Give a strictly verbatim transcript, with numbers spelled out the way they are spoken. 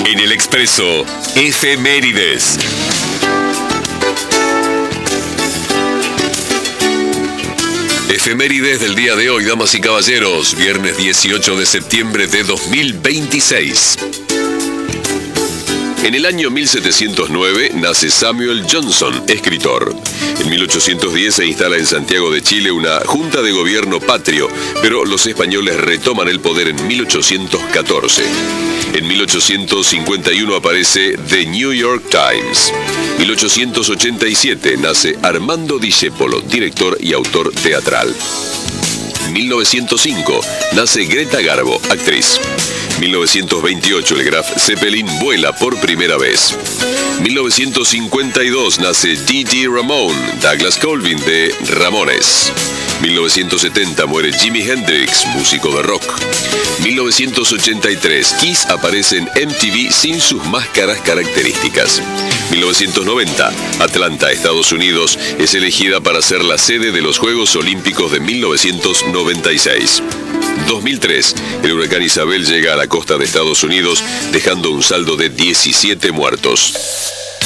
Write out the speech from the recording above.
En el Expreso, Efemérides. Efemérides del día de hoy, damas y caballeros, viernes dieciocho de septiembre de dos mil veintiséis. En el año mil setecientos nueve nace Samuel Johnson, escritor. En mil ochocientos diez se instala en Santiago de Chile una junta de gobierno patrio, pero los españoles retoman el poder en mil ochocientos catorce. En mil ochocientos cincuenta y uno aparece The New York Times. mil ochocientos ochenta y siete nace Armando Discepolo, director y autor teatral. mil novecientos cinco nace Greta Garbo, actriz. mil novecientos veintiocho el Graf Zeppelin vuela por primera vez. mil novecientos cincuenta y dos nace Dee Dee Ramone, Douglas Colvin de Ramones. mil novecientos setenta muere Jimi Hendrix, músico de rock. mil novecientos ochenta y tres Kiss aparece en M T V sin sus máscaras características. mil novecientos noventa Atlanta, Estados Unidos, es elegida para ser la sede de los Juegos Olímpicos de mil novecientos noventa y seis. dos mil tres el huracán Isabel llega a la costa de Estados Unidos, dejando un saldo de diecisiete muertos.